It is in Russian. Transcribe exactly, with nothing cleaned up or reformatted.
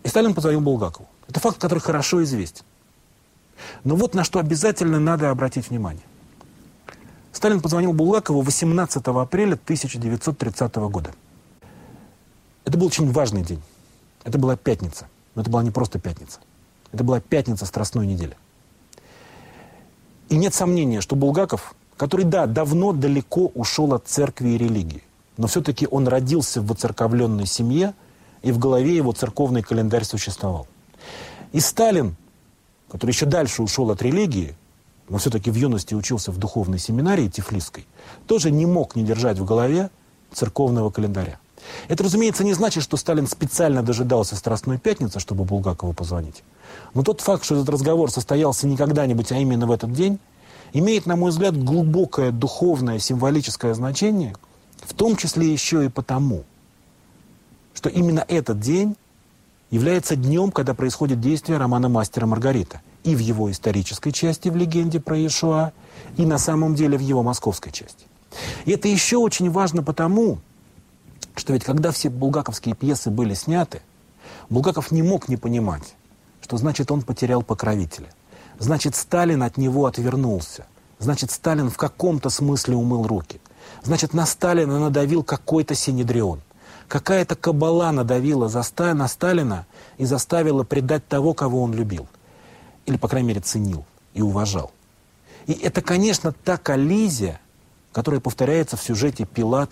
Сталин позвонил Булгакову. Это факт, который хорошо известен. Но вот на что обязательно надо обратить внимание. Сталин позвонил Булгакову восемнадцатого апреля тысяча девятьсот тридцатого года. Это был очень важный день. Это была пятница. Но это была не просто пятница. Это была пятница Страстной недели. И нет сомнения, что Булгаков, который, да, давно далеко ушел от церкви и религии, но все-таки он родился в воцерковленной семье, и в голове его церковный календарь существовал. И Сталин, который еще дальше ушел от религии, но все-таки в юности учился в духовной семинарии Тифлисской, тоже не мог не держать в голове церковного календаря. Это, разумеется, не значит, что Сталин специально дожидался Страстной пятницы, чтобы Булгакову позвонить. Но тот факт, что этот разговор состоялся не когда-нибудь, а именно в этот день, имеет, на мой взгляд, глубокое духовное, символическое значение, в том числе еще и потому, что именно этот день является днем, когда происходит действие романа «Мастер и Маргарита». И в его исторической части, в легенде про Иешуа, и на самом деле в его московской части. И это еще очень важно потому, что ведь когда все булгаковские пьесы были сняты, Булгаков не мог не понимать, что значит он потерял покровителя. Значит, Сталин от него отвернулся. Значит, Сталин в каком-то смысле умыл руки. Значит, на Сталина надавил какой-то синедрион. Какая-то кабала надавила за Ста- на Сталина и заставила предать того, кого он любил. Или, по крайней мере, ценил и уважал. И это, конечно, та коллизия, которая повторяется в сюжете «Пилат